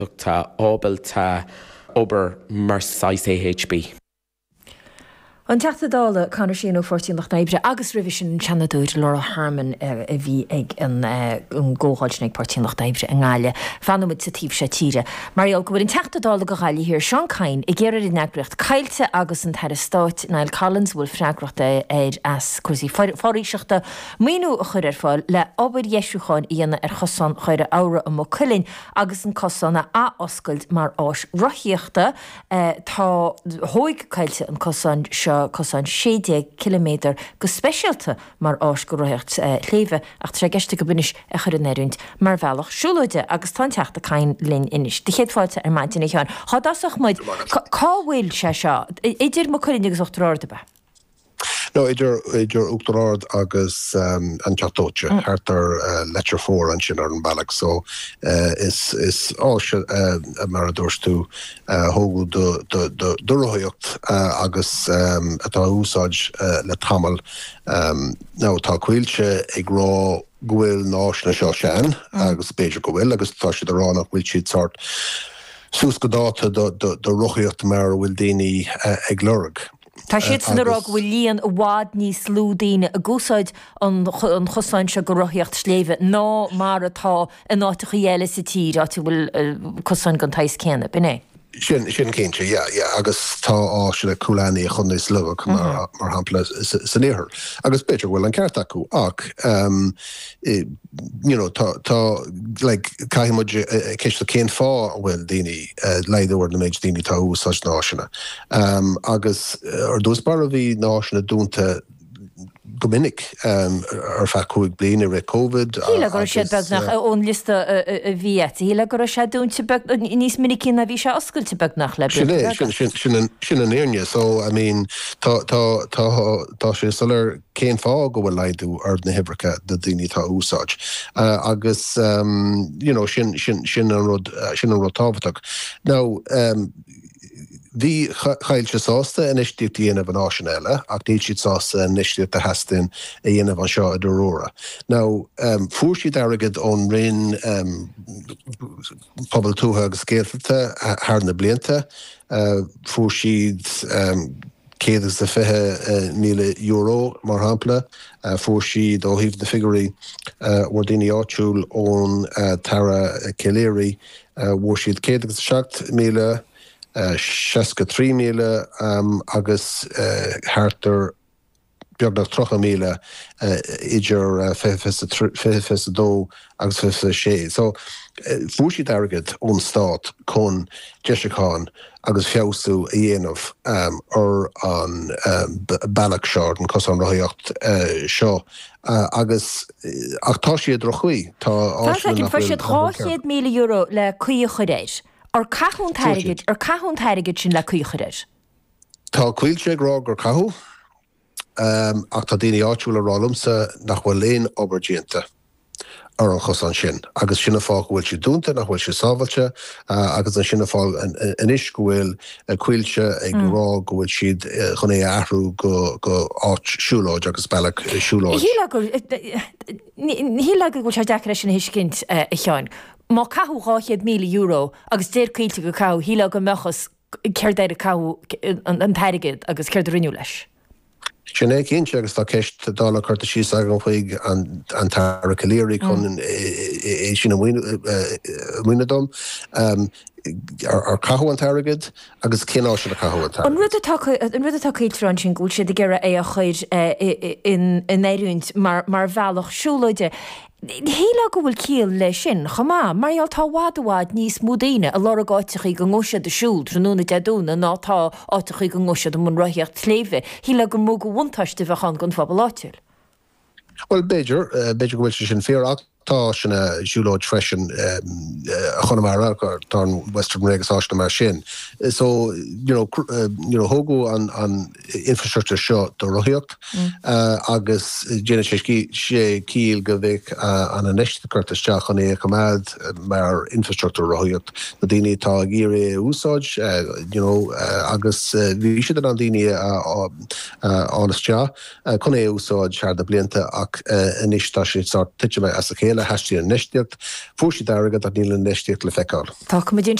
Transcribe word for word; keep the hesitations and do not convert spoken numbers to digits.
tá ábal tá obair mar sais A H B. An teachta dála canar sin ó fortín nach naibre agus revision Chanadúir Laura Harman a bhí ag an ggóáilsnig partín nach naibre an gáile fanúid sa tíb sé tíre. Mariol go bhfuil an teachta dála go gáile hir Sean Cain i ggéirir in neagreacht caiilte agus an tar stáit Niall Collins bhfuil freagrachta éir as cuasí foríseachta míú a chur ar fáil le obair jeisiúcháin íana ar chosán chuir ára am mo culín agus an cosána a oscailt mar ás roithíochta tá hóig caiilte an cosán seo cosán séide kilometr go speisialta mar ás go roicht léve ach tre geiste go bunis a chur an erúnt mar bhealach siúlóide agus tá teachta cain linn inis. De chéadfáilte ar maidin cheán. Tá dasach muid cáhfuil se seo idir mo chuinn agus ochtarráda be. No, idir idir uachtarrád agus um, an teachtóte mm. hartar uh, letter four an sin ar an bailach so uh, is is áise uh, mar a dúirstú uh, hógu do roiocht uh, agus um, atá úsáid uh, le tamal um, no, tá cuilte ag rá ghuiil náisna seo sean mm. agus beidir go bhfuil agus tá si do ránach bhfuil siad sort sús go dáta do roiocht mar bhfuil daoine uh, ag lurg. Tá siad san rá bhfuil líon a bhád níos lúdaine a gúsáid an chosáin se go roithíocht sléimhe ná mar atá in áiticha dhéile sa tír á tú bhfuil cosáin gan tais céanna, binné? Sin sin céinte, ja, ja, agus tá áise le cúlánaí a chun níos lugach mar mar hampla san éair. Agus beidir bhfuil an ceart acu ach um, you know, tá tá like caiimiid ceiste cén fá bhfuil daoine leideúir na méid daoine tá úsáid náisina. Um, agus ar dús bar a bhí náisina dúnta gomininic um, ar fe chuig bliana re COVID. Híle go sé begnach ón lista a bhíet. Híle go sé dúnta níos minic cin a bhí se oscailte begnach le. Sin an éirne, so I mean tá sé solar cén fá go bhfuil leidú ar na Hebracha de daoine tá úsáid. Uh, agus um, you know, sin sin sin an rud sin an rud tábhaach. Now um, Bhí chailte sásta in istíocht dhéanamh an áisian eile, ach níl siad sásta in istíocht a heastain a dhéanamh an seo a doróra. Now, um, fuair siad airgid ón rinn um, pobl tútha agus scéalta thar na blianta, uh, fuair siad um, céadas de fithe míle euro mar hampla, uh, fuair siad ó híomh na figurí uh, war daoine áitiúil ón uh, Tara Céléirí, uh, fuair siad céadas seacht míle Uh, sesca trí míle um, agus uh, hartar beagnach trocha míle uh, idir uh, fifes dó agus fifes sé. So uh, fuair airgid ón stát chun deisiacháin agus fiosú a dhéanamh um, ar an um, bailach seár an cos an roithíocht uh, seo. Uh, agus uh, ach tá siad rochuí. Tá áisiúil nach bhfuil thráchéad míle euro le cuí chuiréis. Ar cahún tairigid, ar cahún tairigid sin le cuicharir? Tá cuiilte rá gur cathú, um, ach tá daoine áitiúil a rálumsa nach bhfuil léon obairdianta ar an chosán sin. Agus sinna fáil go bhfuil si dúnta nach bhfuil si sábhailte, uh, agus an sinna fáil an isis go bhfuil cuiilte ag mm. rá go bhfuil siad uh, chun é ahrú go, go áit siúláid agus bailach siúláid. Híla go bhfuil se deachra sin hiscint i cheáin. Má cathú ráchéad míle euro agus déir cuilte go cathú híle go mechas ceir déir a cathú an tairigid agus ceir do rinneú leis. Sin é cínte agus tá ceist dála chuirta síos agan chuig an Tara Céléirí chun é sin muine dom ar cathú an tairigid agus cin áisiúil a cathú an tairigid. An rud atá céiltrán sin gúil sé de ggéire é a chuir in éirúint mar bhealach siúlóide. Híle go bhfuil cíal le sin, chamá, marall tá bhád níos múdaine a lera gáitichaí go ngóise de siúl tróna deúna ná tá áitichaí go ngóise do mun roiíocht léimhe, híle go mú go bhaintaiste bheitchan gon fabaláitiúil. Well, Beidir, uh, Beidir go bhfuil sin féach tá sinna siúlóid freisin um, a chunamara tá Western Régus áisna mar sin. So, you know, uh, you know, hógu an, an infrastructure seo do roithíocht mm. uh, agus déine sé sé cíl go bhíh uh, an an eiste chuirteteach an é chumad mar infrastructure roithíocht na daoine tá gíre úsáid, uh, you know, uh, agus bhí siad an daoine ánaiste chun é úsáid sear de blianta ach inis tá sé tiite as a chéile le heistí an neisteocht, fuair siad agad a níl an neisteocht le feicáil. Tá